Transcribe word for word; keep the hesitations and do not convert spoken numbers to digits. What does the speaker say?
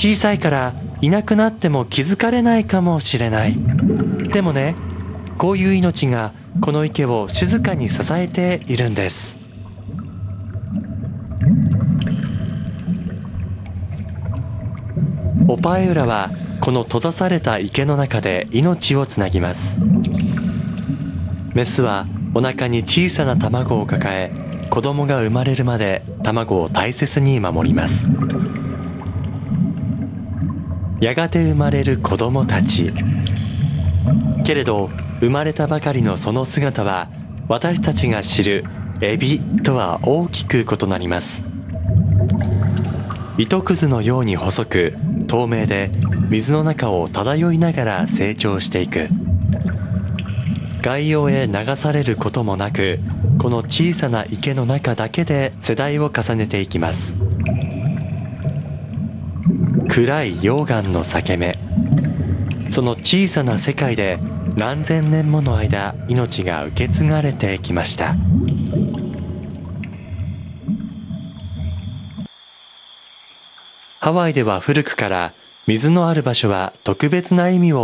小さいからいなくなっても気づかれないかもしれない。でもね、こういう命がこの池を静かに支えているんです。オパエウラはこの閉ざされた池の中で命をつなぎます。メスはお腹に小さな卵を抱え、子供が生まれるまで卵を大切に守ります。やがて生まれる子供たち。けれど生まれたばかりのその姿は私たちが知るエビとは大きく異なります。糸くずのように細く透明で、水の中を漂いながら成長していく。外洋へ流されることもなく、この小さな池の中だけで世代を重ねていきます。暗い溶岩の裂け目、その小さな世界で何千年もの間命が受け継がれてきました。ハワイでは古くから水のある場所は特別な意味を